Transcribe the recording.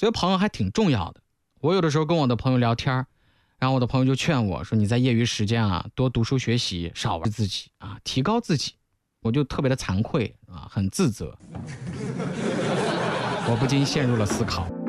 所以朋友还挺重要的。我有的时候跟我的朋友聊天，然后我的朋友就劝我说，你在业余时间啊，多读书学习，少玩自己啊，提高自己。我就特别的惭愧啊，很自责。我不禁陷入了思考。